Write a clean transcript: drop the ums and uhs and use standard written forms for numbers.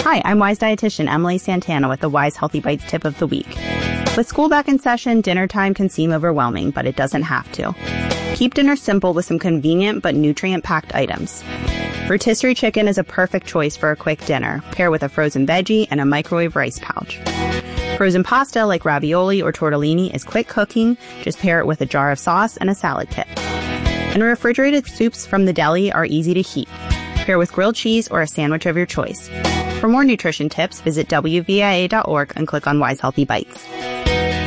Hi, I'm Wise Dietitian Emily Santana with the Wise Healthy Bites tip of the week. With school back in session, dinner time can seem overwhelming, but it doesn't have to. Keep dinner simple with some convenient but nutrient-packed items. Rotisserie chicken is a perfect choice for a quick dinner. Pair with a frozen veggie and a microwave rice pouch. Frozen pasta like ravioli or tortellini is quick cooking. Just pair it with a jar of sauce and a salad kit. And refrigerated soups from the deli are easy to heat. Pair with grilled cheese or a sandwich of your choice. For more nutrition tips, visit WVIA.org and click on Wise Healthy Bites.